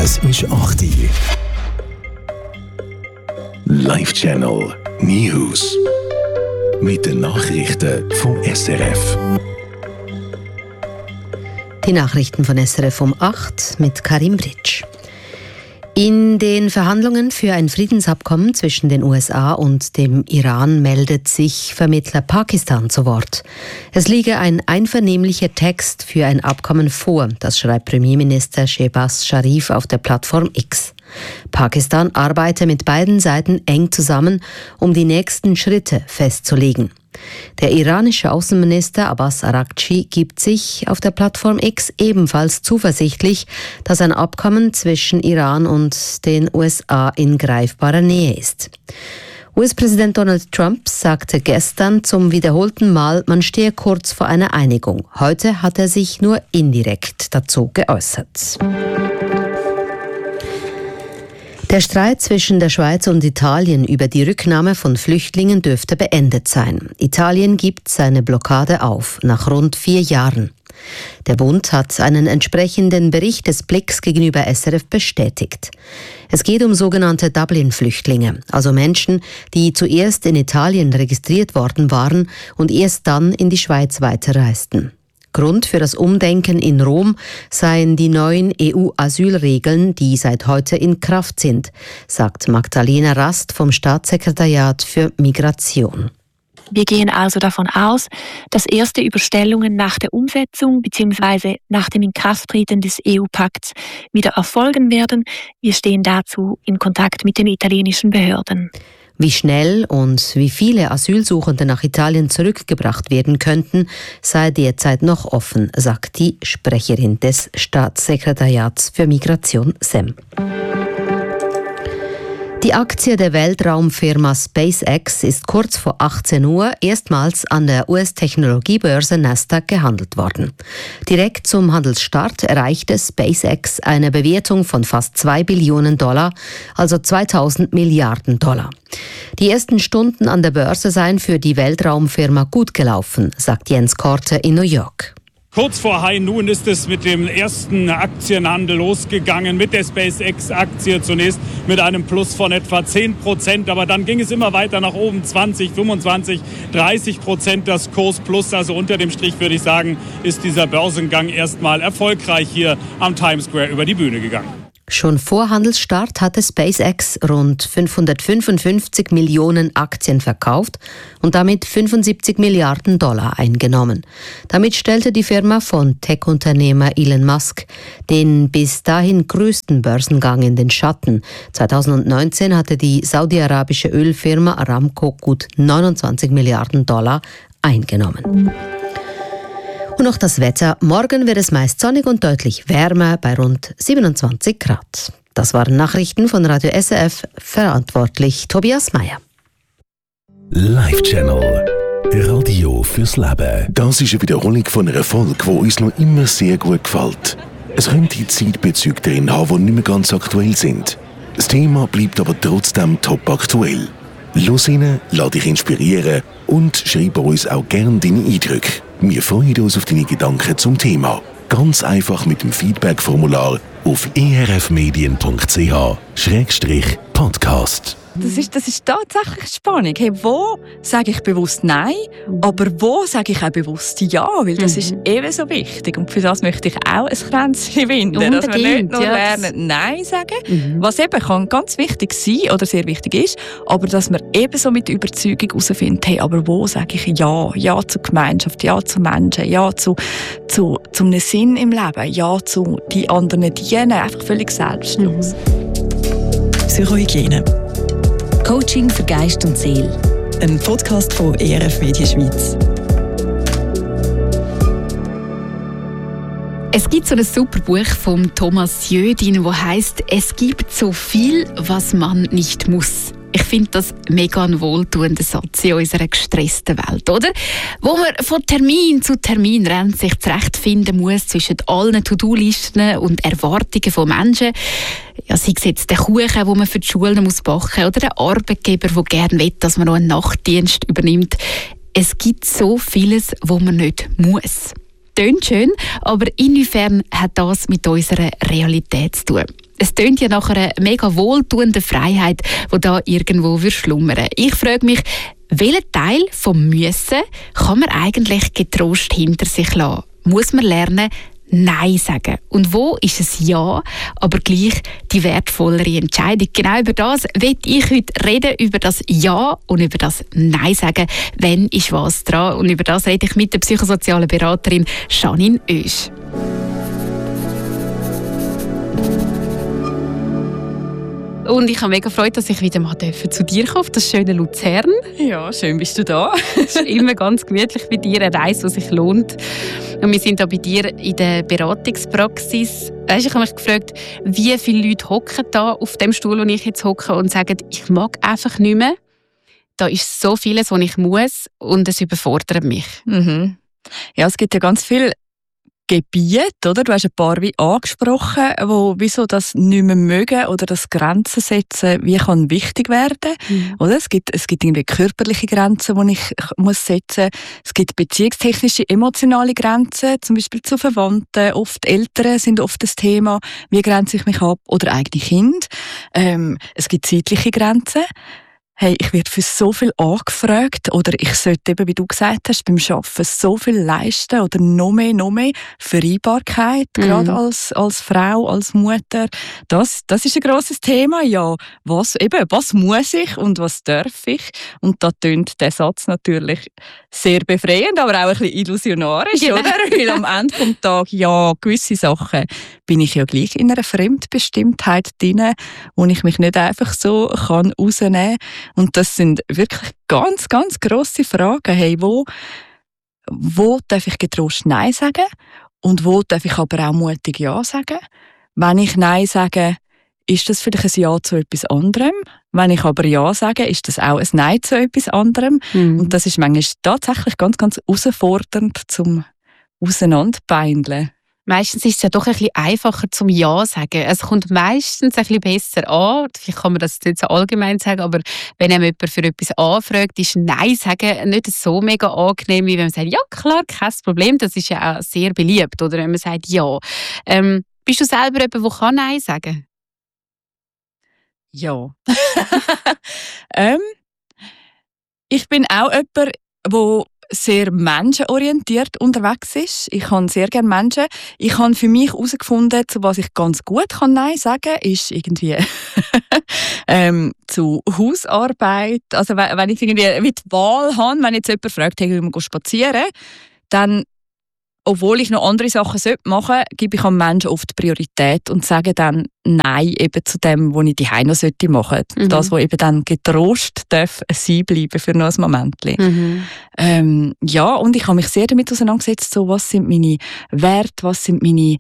Es ist 8 Uhr. Live Channel News. Mit den Nachrichten vom SRF. Die Nachrichten von SRF um 8 mit Karim Britsch. In den Verhandlungen für ein Friedensabkommen zwischen den USA und dem Iran meldet sich Vermittler Pakistan zu Wort. Es liege ein einvernehmlicher Text für ein Abkommen vor, das schreibt Premierminister Shehbaz Sharif auf der Plattform X. Pakistan arbeite mit beiden Seiten eng zusammen, um die nächsten Schritte festzulegen. Der iranische Außenminister Abbas Araghchi gibt sich auf der Plattform X ebenfalls zuversichtlich, dass ein Abkommen zwischen Iran und den USA in greifbarer Nähe ist. US-Präsident Donald Trump sagte gestern zum wiederholten Mal, man stehe kurz vor einer Einigung. Heute hat er sich nur indirekt dazu geäußert. Der Streit zwischen der Schweiz und Italien über die Rücknahme von Flüchtlingen dürfte beendet sein. Italien gibt seine Blockade auf, nach rund 4 Jahren. Der Bund hat einen entsprechenden Bericht des Blicks gegenüber SRF bestätigt. Es geht um sogenannte Dublin-Flüchtlinge, also Menschen, die zuerst in Italien registriert worden waren und erst dann in die Schweiz weiterreisten. Grund für das Umdenken in Rom seien die neuen EU-Asylregeln, die seit heute in Kraft sind, sagt Magdalena Rast vom Staatssekretariat für Migration. Wir gehen also davon aus, dass erste Überstellungen nach der Umsetzung bzw. nach dem Inkrafttreten des EU-Pakts wieder erfolgen werden. Wir stehen dazu in Kontakt mit den italienischen Behörden. Wie schnell und wie viele Asylsuchende nach Italien zurückgebracht werden könnten, sei derzeit noch offen, sagt die Sprecherin des Staatssekretariats für Migration SEM. Die Aktie der Weltraumfirma SpaceX ist kurz vor 18 Uhr erstmals an der US-Technologiebörse Nasdaq gehandelt worden. Direkt zum Handelsstart erreichte SpaceX eine Bewertung von fast $2 Billionen, also 2000 Milliarden $. Die ersten Stunden an der Börse seien für die Weltraumfirma gut gelaufen, sagt Jens Korte in New York. Kurz vor High Noon ist es mit dem ersten Aktienhandel losgegangen, mit der SpaceX-Aktie zunächst mit einem Plus von etwa 10%, aber dann ging es immer weiter nach oben, 20, 25, 30% das Kurs plus, also unter dem Strich würde ich sagen, ist dieser Börsengang erstmal erfolgreich hier am Times Square über die Bühne gegangen. Schon vor Handelsstart hatte SpaceX rund 555 Millionen Aktien verkauft und damit $75 Milliarden eingenommen. Damit stellte die Firma von Tech-Unternehmer Elon Musk den bis dahin größten Börsengang in den Schatten. 2019 hatte die saudi-arabische Ölfirma Aramco gut $29 Milliarden eingenommen. Und noch das Wetter. Morgen wird es meist sonnig und deutlich wärmer bei rund 27 Grad. Das waren Nachrichten von Radio SRF, verantwortlich Tobias Meyer. Live Channel. Radio fürs Leben. Das ist eine Wiederholung von einer Folge, die uns noch immer sehr gut gefällt. Es könnte Zeitbezüge drin haben, die nicht mehr ganz aktuell sind. Das Thema bleibt aber trotzdem top aktuell. Los rein, lass dich inspirieren und schreib uns auch gerne deine Eindrücke. Wir freuen uns auf deine Gedanken zum Thema. Ganz einfach mit dem Feedback-Formular auf erfmedien.ch/podcast. Das ist tatsächlich spannend. Hey, wo sage ich bewusst Nein, aber wo sage ich auch bewusst Ja? Weil das ist eben so wichtig. Und für das möchte ich auch ein Kränzchen winden. Dass wir nicht nur lernen, Nein sagen, was eben kann ganz wichtig sein oder sehr wichtig ist, aber dass wir eben so mit der Überzeugung herausfinden, hey, aber wo sage ich Ja? Ja zur Gemeinschaft, Ja zu Menschen, Ja zu einem Sinn im Leben, Ja zu die anderen dienen, einfach völlig selbstlos. Psychohygiene. Coaching für Geist und Seele. Ein Podcast von ERF Media Schweiz. Es gibt so ein super Buch von Thomas Jödin, das heisst «Es gibt so viel, was man nicht muss». Ich finde das mega ein wohltuender Satz in unserer gestressten Welt, oder? Wo man von Termin zu Termin rennt, sich zurechtfinden muss zwischen allen To-Do-Listen und Erwartungen von Menschen. Ja, sei es jetzt der Kuchen, den man für die Schulen backen muss, oder der Arbeitgeber, der gerne will, dass man noch einen Nachtdienst übernimmt. Es gibt so vieles, was man nicht muss. Tönt schön, aber inwiefern hat das mit unserer Realität zu tun? Es tönt ja nach einer mega wohltuenden Freiheit, die da irgendwo schlummern. Ich frage mich, welchen Teil vom Müssen kann man eigentlich getrost hinter sich lassen? Muss man lernen, Nein sagen? Und wo ist es Ja, aber gleich die wertvollere Entscheidung? Genau über das will ich heute reden, über das Ja und über das Nein sagen. Wenn ist was dran? Und über das rede ich mit der psychosozialen Beraterin Janine Oesch. Und ich habe mega Freude, dass ich wieder mal zu dir komme, auf das schöne Luzern. Ja, schön bist du da. Es ist immer ganz gemütlich bei dir, eine Reise, die sich lohnt. Und wir sind da bei dir in der Beratungspraxis. Weißt, ich habe mich gefragt, wie viele Leute hocken da auf dem Stuhl, wo ich jetzt hocke, und sagen, ich mag einfach nicht mehr. Da ist so vieles, was ich muss, und es überfordert mich. Mhm. Ja, es gibt ja ganz viele Gebiete, oder? Du hast ein paar wie angesprochen, wo wieso das nicht mehr mögen oder das Grenzen setzen, wie kann wichtig werden, oder? Es gibt irgendwie körperliche Grenzen, die ich muss setzen. Es gibt beziehungstechnische, emotionale Grenzen, zum Beispiel zu Verwandten. Oft Eltern sind oft das Thema, wie grenze ich mich ab, oder eigene Kinder. Es gibt zeitliche Grenzen. Hey, ich werde für so viel angefragt, oder ich sollte eben, wie du gesagt hast, beim Arbeiten so viel leisten oder noch mehr Vereinbarkeit, gerade als Frau, als Mutter. Das ist ein grosses Thema. Ja, was muss ich und was darf ich? Und da tönt der Satz natürlich sehr befreiend, aber auch ein bisschen illusionarisch, oder? Weil am Ende vom Tag, ja, gewisse Sachen bin ich ja gleich in einer Fremdbestimmtheit drin, wo ich mich nicht einfach so rausnehmen kann. Und das sind wirklich ganz, ganz grosse Fragen. Hey, wo darf ich getrost Nein sagen? Und wo darf ich aber auch mutig Ja sagen? Wenn ich Nein sage, ist das vielleicht ein Ja zu etwas anderem? Wenn ich aber Ja sage, ist das auch ein Nein zu etwas anderem? Und das ist manchmal tatsächlich ganz, ganz herausfordernd zum Auseinanderbeindeln. Meistens ist es ja doch ein bisschen einfacher zum Ja sagen. Es kommt meistens ein bisschen besser an. Vielleicht kann man das nicht so allgemein sagen, aber wenn einem jemand für etwas anfragt, ist Nein sagen nicht so mega angenehm, wie wenn man sagt, ja klar, kein Problem. Das ist ja auch sehr beliebt, oder wenn man sagt Ja. Bist du selber jemand, der Nein sagen kann? Ja. Ich bin auch jemand, der sehr menschenorientiert unterwegs ist. Ich habe sehr gerne Menschen. Ich habe für mich herausgefunden, zu was ich ganz gut Nein sagen kann, ist irgendwie zu Hausarbeit. Also wenn ich irgendwie die Wahl habe, wenn jetzt jemand fragt, hey, wir gehen spazieren, dann, obwohl ich noch andere Sachen machen sollte, gebe ich am Menschen oft Priorität und sage dann Nein eben zu dem, was ich daheim noch machen sollte. Das, was eben dann getrost darf sein bleiben für noch ein Momentchen. Ja, und ich habe mich sehr damit auseinandergesetzt, so, was sind meine Werte, was sind meine,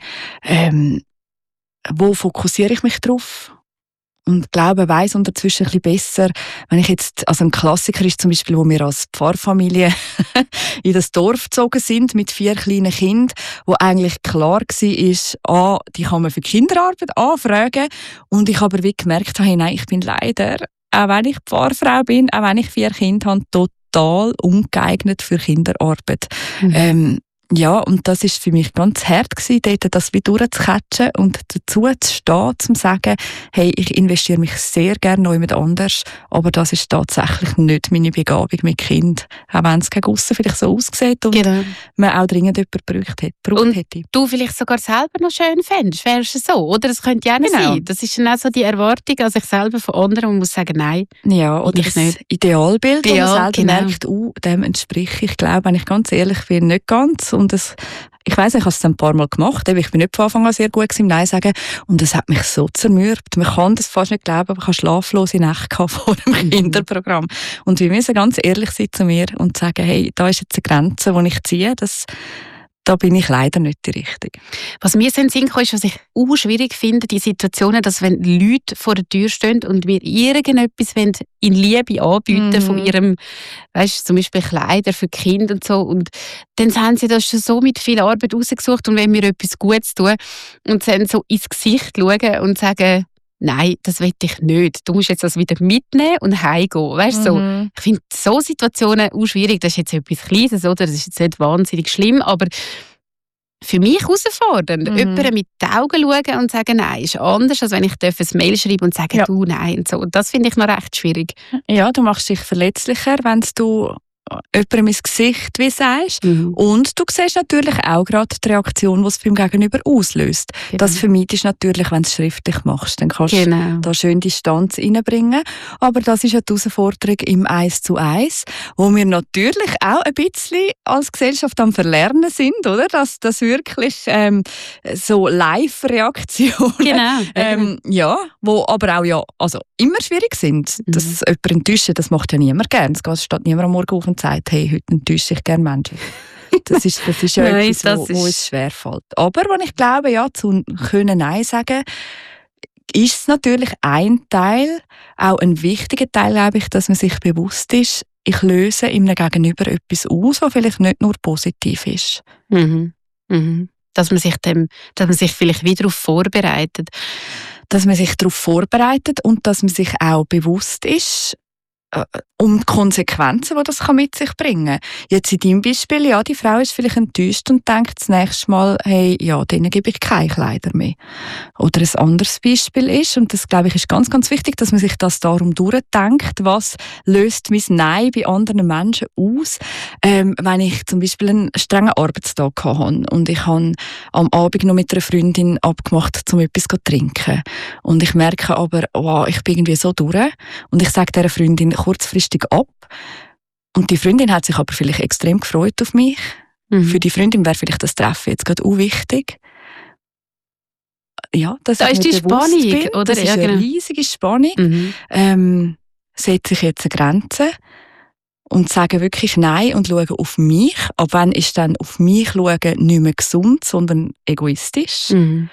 wo fokussiere ich mich drauf? Und glaube, weiss unterzwischen ein bisschen besser, wenn ich jetzt, also ein Klassiker ist zum Beispiel, wo wir als Pfarrfamilie in das Dorf gezogen sind mit 4 kleinen Kindern, wo eigentlich klar war, die kann man für Kinderarbeit anfragen. Und ich aber wie gemerkt habe, nein, ich bin leider, auch wenn ich Pfarrfrau bin, auch wenn ich 4 Kinder habe, total ungeeignet für Kinderarbeit. Ja, und das ist für mich ganz hart gewesen, dort das wie durchzucatchen und dazu zu stehen, zu sagen, hey, ich investiere mich sehr gerne noch jemand anders, aber das ist tatsächlich nicht meine Begabung mit Kind, auch wenn es gegen aussen vielleicht so aussieht und man auch dringend jemanden gebraucht hätte. Du vielleicht sogar selber noch schön fändest, wärst du so, oder? Das könnte ja nicht sein. Das ist dann auch so die Erwartung an sich selber von anderen, man muss sagen, nein. Ja, oder das nicht. Idealbild, wo man selber merkt, dem entspricht ich, glaube, wenn ich ganz ehrlich bin, nicht ganz. Und ich weiss, ich habe es ein paar Mal gemacht. Ich bin nicht von Anfang an sehr gut im Nein sagen. Und es hat mich so zermürbt. Man kann das fast nicht glauben, aber ich habe schlaflose Nächte vor dem Kinderprogramm. Und wir müssen ganz ehrlich sein zu mir und sagen, hey, da ist jetzt eine Grenze, die ich ziehe. Da bin ich leider nicht die Richtige. Was mir so in den Sinn kam, ist, was ich auch schwierig finde, die Situationen, dass wenn Leute vor der Tür stehen und mir irgendetwas in Liebe anbieten von ihrem, weißt, zum Beispiel Kleider für Kinder und so, und dann haben sie das schon so mit viel Arbeit rausgesucht und wenn mir etwas Gutes tun und dann so ins Gesicht schauen und sagen, nein, das will ich nicht. Du musst jetzt das wieder mitnehmen und heimgehen. Weißt, so. Ich finde so Situationen auch schwierig. Das ist jetzt etwas Kleines, oder? Das ist jetzt nicht wahnsinnig schlimm, aber für mich herausfordernd. Jemandem mit den Augen schauen und sagen, nein, ist anders, als wenn ich ein Mail schreibe und sage, du, nein. Und so. Das finde ich noch recht schwierig. Ja, du machst dich verletzlicher, wenn du jemandem ins Gesicht wie sagst. Und du siehst natürlich auch gerade die Reaktion, die es beim Gegenüber auslöst. Genau. Das vermeidest du natürlich, wenn du es schriftlich machst. Dann kannst du da schön Distanz reinbringen. Aber das ist ja die Herausforderung im 1:1, wo wir natürlich auch ein bisschen als Gesellschaft am Verlernen sind, oder? Dass das wirklich so Live-Reaktionen, wo aber auch also immer schwierig sind. Dass jemand enttäuschen, das macht ja niemand gern. Es steht niemand am Morgen auf und sagt, hey, heute enttäusche ich gerne Menschen. Das ist ja etwas, wo es schwerfällt. Aber wenn ich glaube, zu können Nein sagen, ist es natürlich ein Teil, auch ein wichtiger Teil, glaube ich, dass man sich bewusst ist, ich löse im Gegenüber etwas aus, was vielleicht nicht nur positiv ist. Dass man sich vielleicht wieder darauf vorbereitet. Dass man sich darauf vorbereitet und dass man sich auch bewusst ist, um die Konsequenzen, die das mit sich bringen kann. Jetzt in deinem Beispiel, die Frau ist vielleicht enttäuscht und denkt das nächste Mal, hey, denen gebe ich keine Kleider mehr. Oder ein anderes Beispiel ist, und das, glaube ich, ist ganz, ganz wichtig, dass man sich das darum durchdenkt, was löst mein Nein bei anderen Menschen aus, wenn ich zum Beispiel einen strengen Arbeitstag habe und ich habe am Abend noch mit einer Freundin abgemacht, um etwas zu trinken. Und ich merke aber, ich bin irgendwie so durch und ich sage dieser Freundin kurzfristig ab. Und die Freundin hat sich aber vielleicht extrem gefreut auf mich. Für die Freundin wäre vielleicht das Treffen jetzt gerade wichtig. Ja, das ist die Spannung, oder? Das ist eine riesige Spannung. Setze ich jetzt eine Grenze und sage wirklich Nein und schaue auf mich. Ab wann ist dann auf mich schauen nicht mehr gesund, sondern egoistisch?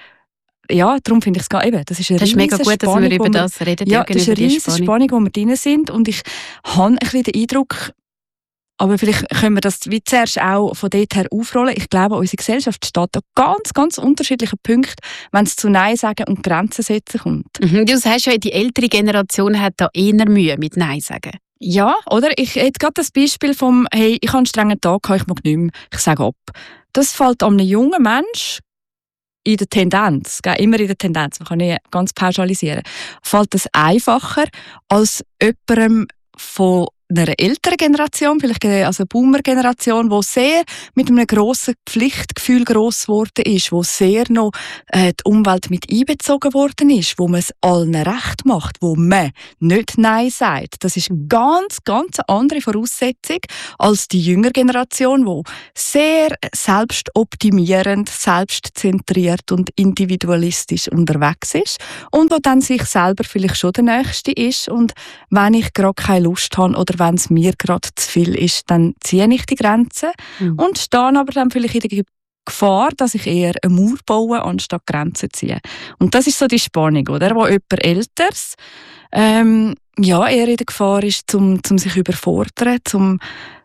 Ja, darum finde ich es das ist mega gut, dass wir über das reden. Ja, das ist eine riesige Spannung, wo wir drin sind. Und ich habe ein bisschen den Eindruck, aber vielleicht können wir das wie zuerst auch von dort her aufrollen. Ich glaube, unsere Gesellschaft steht an ganz, ganz unterschiedlichen Punkten, wenn es zu Nein sagen und Grenzen setzen kommt. Du sagst ja, die ältere Generation hat da eher Mühe mit Nein sagen. Ja, oder? Ich hätte gerade das Beispiel vom, hey, ich habe einen strengen Tag, ich mag nicht mehr, ich sage ab. Das fällt einem jungen Menschen in der Tendenz, immer in der Tendenz, man kann nicht ganz pauschalisieren, fällt es einfacher als jemandem von einer älteren Generation, vielleicht also eine Boomer-Generation, die sehr mit einem grossen Pflichtgefühl gross geworden ist, wo sehr noch die Umwelt mit einbezogen worden ist, wo man es allen recht macht, wo man nicht Nein sagt. Das ist eine ganz, ganz andere Voraussetzung als die jüngere Generation, die sehr selbstoptimierend, selbstzentriert und individualistisch unterwegs ist und wo dann sich selber vielleicht schon der Nächste ist und wenn ich gerade keine Lust habe oder wenn es mir gerade zu viel ist, dann ziehe ich die Grenzen und stehe aber dann vielleicht in der Gefahr, dass ich eher eine Mauer baue, anstatt Grenzen ziehe. Und das ist so die Spannung, oder? Wo jemand Älteres eher in der Gefahr ist, zum sich überfordern, zum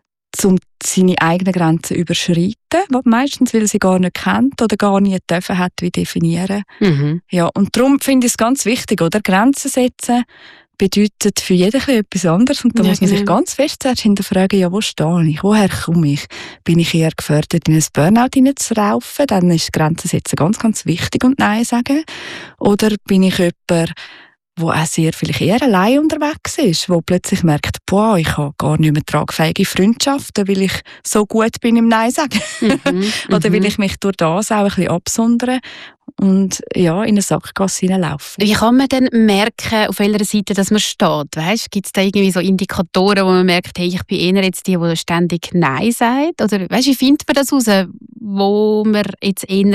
seine eigenen Grenzen überschreiten, meistens, weil sie gar nicht kennt oder gar nie dürfen hat, wie definieren. Ja, und darum finde ich es ganz wichtig, oder? Grenzen setzen bedeutet für jeden etwas anderes. Und da muss man sich ganz fest zuerst hinterfragen, wo stehe ich, woher komme ich? Bin ich eher gefördert, in ein Burnout hineinzuraufen? Dann ist Grenzen setzen ganz, ganz wichtig und Nein sagen. Oder bin ich jemand, der auch sehr vielleicht eher allein unterwegs ist, wo plötzlich merkt, ich habe gar nicht mehr tragfähige Freundschaften, weil ich so gut bin im Nein sagen. Oder weil ich mich durch das auch ein bisschen absondere und in eine Sackgasse hineinlaufen. Wie kann man denn merken, auf welcher Seite dass man steht? Gibt es da irgendwie so Indikatoren, wo man merkt, hey, ich bin eher jetzt die ständig Nein sagt? Oder wie findet man das raus, wo man jetzt eher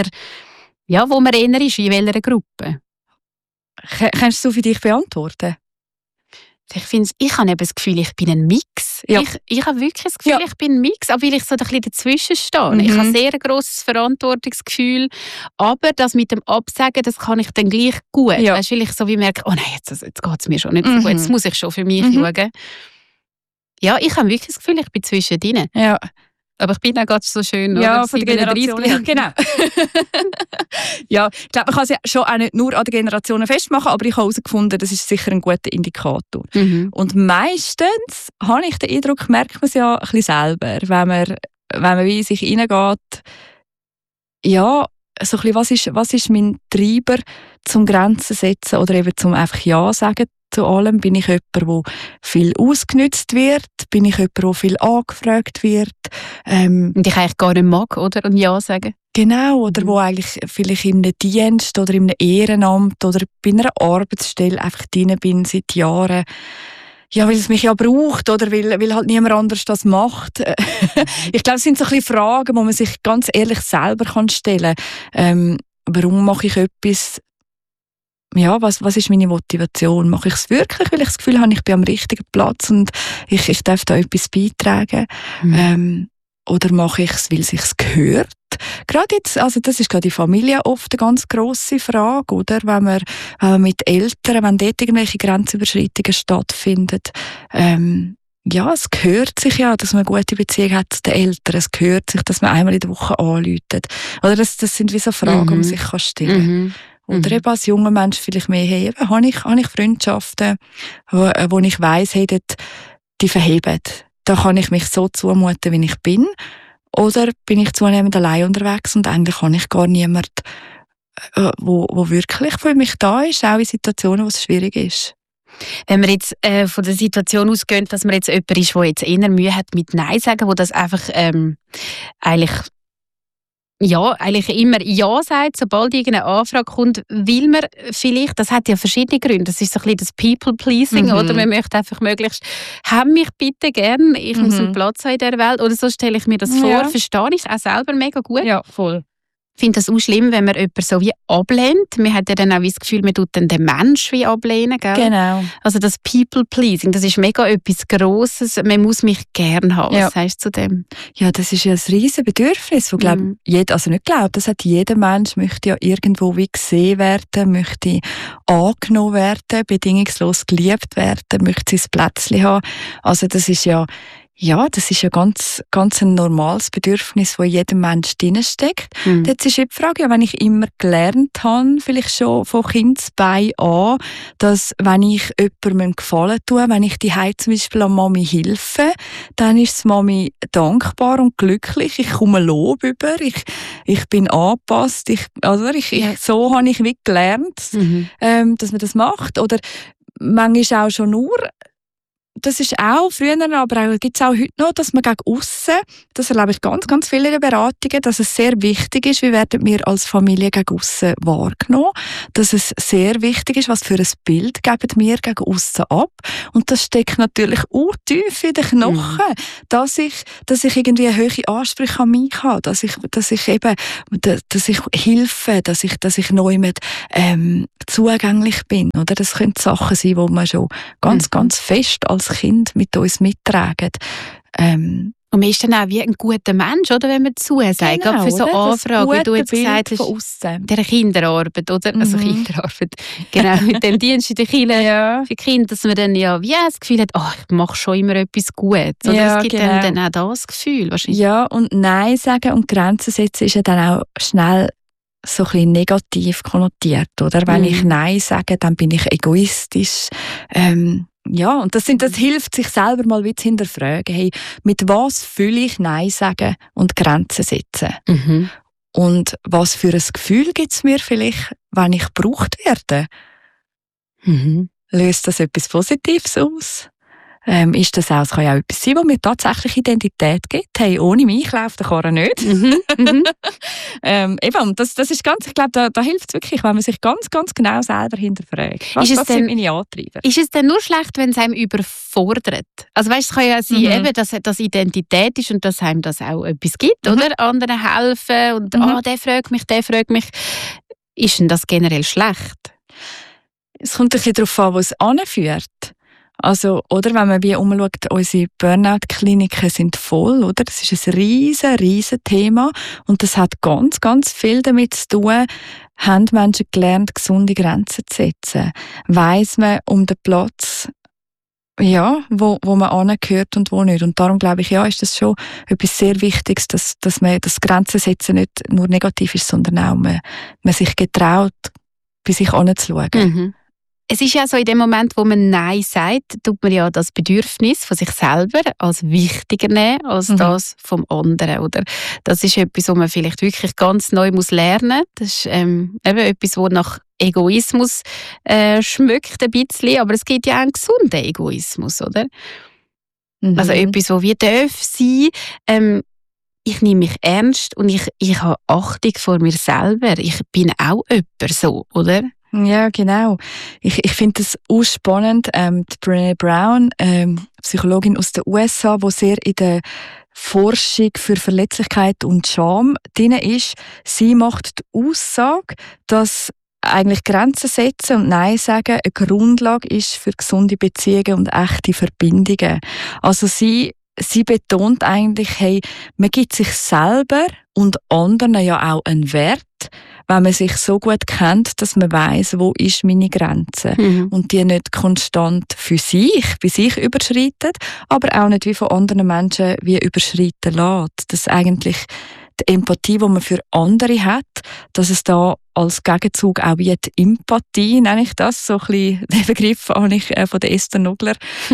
ist, in welcher Gruppe? Kannst du für dich beantworten? Ich habe eben das Gefühl, ich bin ein Mix. Ja. Ich habe wirklich das Gefühl, ich bin ein Mix, aber weil ich so ein bisschen dazwischen stehe. Ich habe sehr ein grosses Verantwortungsgefühl, aber das mit dem Absagen, das kann ich dann gleich gut. Ja. Weil ich so wie merke, oh nein, jetzt geht es mir schon nicht so gut, jetzt muss ich schon für mich schauen. Ja, ich habe wirklich das Gefühl, ich bin zwischendrin. Ja. Aber ich bin auch gerade so schön. Ja, oder? Von der Generation. Ja, genau. Ja, ich glaube, man kann es ja schon auch nicht nur an den Generationen festmachen, aber ich habe herausgefunden, das ist sicher ein guter Indikator. Und meistens habe ich den Eindruck, merkt man es ja ein bisschen selber, wenn man wie sich reingeht ja, so ein bisschen, was ist mein Treiber zum Grenzen setzen oder eben zum einfach Ja sagen zu allem? Bin ich jemand, der viel ausgenutzt wird? Bin ich jemand, der viel angefragt wird? Und ich eigentlich gar nicht mag, oder? Und Ja sagen. Genau, oder wo eigentlich vielleicht in einem Dienst oder in einem Ehrenamt oder bei einer Arbeitsstelle einfach drin bin seit Jahren. Ja, weil es mich ja braucht oder weil halt niemand anders das macht. Ich glaube, es sind so ein bisschen Fragen, die man sich ganz ehrlich selber stellen kann. Warum mache ich etwas? Ja, was ist meine Motivation? Mache ich es wirklich, weil ich das Gefühl habe, ich bin am richtigen Platz und ich darf da etwas beitragen? Oder mache ich es, weil es sich gehört? Gerade jetzt, also das ist gerade die Familie oft eine ganz grosse Frage, oder? Wenn man mit Eltern, wenn dort irgendwelche Grenzüberschreitungen stattfinden, ja, es gehört sich ja, dass man eine gute Beziehung hat zu den Eltern. Es gehört sich, dass man einmal in der Woche anruft. Oder das sind wie so Fragen, die man sich stellen kann. Oder eben als junger Mensch vielleicht mehr, hey, eben, habe ich Freundschaften, wo ich weiss, hey, die verheben. Da kann ich mich so zumuten, wie ich bin. Oder bin ich zunehmend allein unterwegs und eigentlich habe ich gar niemanden, wo wirklich für mich da ist, auch in Situationen, wo es schwierig ist. Wenn wir jetzt von der Situation ausgehen, dass man jetzt jemand ist, der jetzt eher Mühe hat mit Nein sagen, wo das einfach eigentlich immer Ja sagt, sobald irgendeine Anfrage kommt, will man vielleicht, das hat ja verschiedene Gründe, das ist so ein bisschen das People-Pleasing, oder? Man möchte einfach möglichst, haben mich bitte gern, ich muss einen Platz haben in dieser Welt, oder so stelle ich mir das vor, verstehe ich auch selber mega gut. Ja, voll. Ich finde das auch schlimm, wenn man jemanden so wie ablehnt. Man hat ja dann auch das Gefühl, man tut dann den Menschen wie ablehnen, gell? Genau. Also das People-Pleasing, das ist mega etwas Grosses. Man muss mich gern haben. Ja. Was sagst du zu dem? Ja, das ist ja ein riesen Bedürfnis, wo das hat jeder Mensch, möchte ja irgendwo wie gesehen werden, möchte angenommen werden, bedingungslos geliebt werden, möchte sein Plätzchen haben. Also das ist ja ganz, ganz ein normales Bedürfnis, das in jedem Menschen drinsteckt. Jetzt ist die Frage, ja, wenn ich immer gelernt habe, vielleicht schon von Kindesbein an, dass wenn ich jemandem Gefallen tue, wenn ich die zum Beispiel an Mami helfe, dann ist die Mami dankbar und glücklich. Ich komme Lob über, ich bin angepasst, so habe ich wie gelernt, dass man das macht. Oder manchmal auch schon nur, das ist auch früher, aber auch, gibt es auch heute noch, dass man gegen aussen, das erlebe ich ganz, ganz viele in den Beratungen, dass es sehr wichtig ist, wie werden wir als Familie gegen aussen wahrgenommen, dass es sehr wichtig ist, was für ein Bild geben wir gegen aussen ab. Und das steckt natürlich auch tief in den Knochen, dass ich irgendwie eine hohe Ansprüche an mich habe, dass ich helfe, dass ich neu mit zugänglich bin. Oder das können Sachen sein, die man schon ganz, ganz fest als Kind mit uns mittragen. Und man ist dann auch wie ein guter Mensch, oder, wenn man zusagt. Genau, für so Anfragen, wie du jetzt gesagt Bild hast, der Kinderarbeit, oder? Also Kinderarbeit, genau, mit dem Dienst in der Kirche für Kinder, dass man dann ja wie das Gefühl hat, ich mache schon immer etwas Gutes. Oder? Ja, es gibt dann auch das Gefühl wahrscheinlich. Ja, und Nein sagen und Grenzen setzen ist ja dann auch schnell so ein bisschen negativ konnotiert, oder? Wenn ich Nein sage, dann bin ich egoistisch. Ja, und das hilft, sich selber mal wieder zu hinterfragen. Hey, mit was fühle ich Nein sagen und Grenzen setzen? Und was für ein Gefühl gibt es mir vielleicht, wenn ich gebraucht werde? Löst das etwas Positives aus? Ist das auch, es kann ja auch etwas sein, was mir tatsächlich Identität gibt. Hey, ohne mich läuft der Karren nicht. Eben, das ist ganz, ich glaube, da hilft es wirklich, wenn man sich ganz, ganz genau selber hinterfragt. Was sind meine Antreiber? Ist es denn nur schlecht, wenn es einem überfordert? Also weißt, es kann ja sein, eben, dass das Identität ist und dass einem das auch etwas gibt, oder? Anderen helfen und der fragt mich. Ist denn das generell schlecht? Es kommt ein bisschen darauf an, wo es anführt. Also, oder wenn man wie umschaut, unsere Burnout-Kliniken sind voll, oder? Das ist ein riesen Thema und das hat ganz, ganz viel damit zu tun, haben Menschen gelernt, gesunde Grenzen zu setzen? Weiss man um den Platz, ja, wo man angehört und wo nicht? Und darum glaube ich, ist das schon etwas sehr Wichtiges, dass man das Grenzen setzen nicht nur negativ ist, sondern auch man sich getraut, bei sich anzuschauen. es ist ja so, in dem Moment, wo man Nein sagt, tut man ja das Bedürfnis von sich selber als wichtiger nehmen als das vom anderen, oder? Das ist etwas, was man vielleicht wirklich ganz neu lernen muss. Das ist eben etwas, was nach Egoismus schmeckt ein bisschen, aber es gibt ja auch einen gesunden Egoismus, oder? Also etwas, was wie darf sein, ich nehme mich ernst und ich habe Achtung vor mir selber. Ich bin auch jemand so, oder? Ja, genau. Ich finde das auch spannend. Die Brené Brown, Psychologin aus den USA, die sehr in der Forschung für Verletzlichkeit und Scham drin ist, sie macht die Aussage, dass eigentlich Grenzen setzen und Nein sagen eine Grundlage ist für gesunde Beziehungen und echte Verbindungen. Also sie betont eigentlich, hey, man gibt sich selber und anderen ja auch einen Wert, wenn man sich so gut kennt, dass man weiss, wo ist meine Grenze und die nicht konstant für sich, bei sich überschreitet, aber auch nicht wie von anderen Menschen wie überschreiten lässt. Dass eigentlich die Empathie, die man für andere hat, dass es da als Gegenzug auch wie die Empathie, nenne ich das, so ein bisschen, den Begriff habe ich von der Esther Nogler,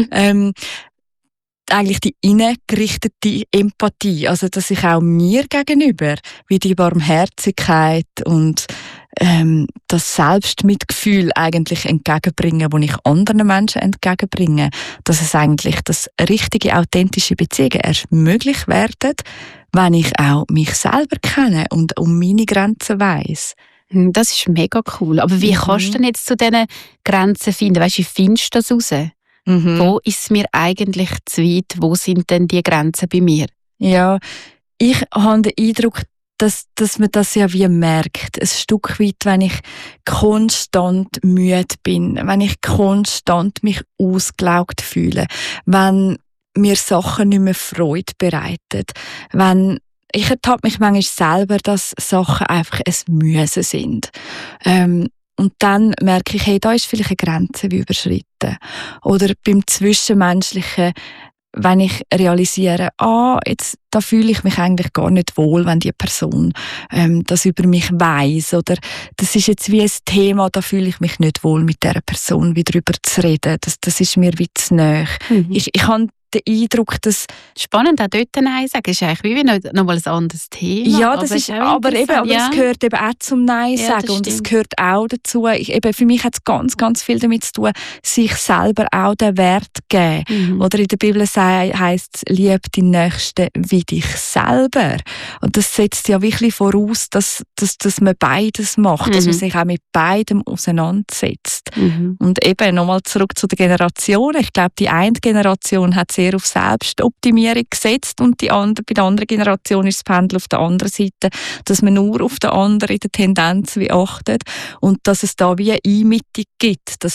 eigentlich die innengerichtete Empathie, also dass ich auch mir gegenüber wie die Barmherzigkeit und das Selbstmitgefühl eigentlich entgegenbringe, das ich anderen Menschen entgegenbringe, dass es eigentlich das richtige, authentische Beziehungen erst möglich werden, wenn ich auch mich selber kenne und um meine Grenzen weiss. Das ist mega cool. Aber wie kannst du denn jetzt zu diesen Grenzen finden? Weißt du, wie findest du das raus? Wo ist es mir eigentlich zu weit? Wo sind denn die Grenzen bei mir? Ja, ich habe den Eindruck, dass man das ja wie merkt. Ein Stück weit, wenn ich konstant müde bin, wenn ich konstant mich ausgelaugt fühle, wenn mir Sachen nicht mehr Freude bereiten, wenn ich ertappe mich manchmal selber, dass Sachen einfach ein Müssen sind. Und dann merke ich, hey, da ist vielleicht eine Grenze wie überschritten. Oder beim Zwischenmenschlichen, wenn ich realisiere, jetzt, da fühle ich mich eigentlich gar nicht wohl, wenn die Person das über mich weiss. Oder das ist jetzt wie ein Thema, da fühle ich mich nicht wohl, mit dieser Person wieder drüber zu reden. Das ist mir wie zu nahe. Ich habe den Eindruck, dass... Spannend, auch dort Nein sagen, ist eigentlich wie noch mal ein anderes Thema. Ja, das ist aber eben, aber es gehört eben auch zum Nein sagen und es gehört auch dazu, für mich hat es ganz, ganz viel damit zu tun, sich selber auch den Wert geben. Oder in der Bibel heisst es, lieb deinen Nächsten wie dich selber. Und das setzt ja wirklich voraus, dass man beides macht, dass man sich auch mit beidem auseinandersetzt. Und eben nochmal zurück zu der Generation. Ich glaube, die eine Generation hat sehr auf Selbstoptimierung gesetzt und bei der anderen Generation ist das Pendel auf der anderen Seite, dass man nur auf den anderen in der Tendenz wie achtet und dass es da wie eine Einmittung gibt, dass